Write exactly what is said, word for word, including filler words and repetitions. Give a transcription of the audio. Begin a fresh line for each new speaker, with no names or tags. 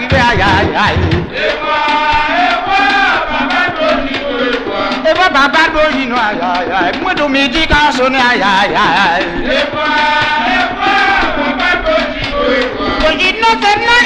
vive ay ay ay.
Ewa ewa baba do ni ewa.
Ewa baba do ni no ay ay ay. Mo do mi di ka so ni ay ay ay.
Ewa.